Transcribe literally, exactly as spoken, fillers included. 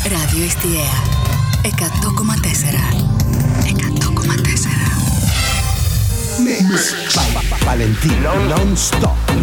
Ράδιο Εστιαία εκατό κόμμα τέσσερα. εκατό κόμμα τέσσερα. Mix by Valentino non stop.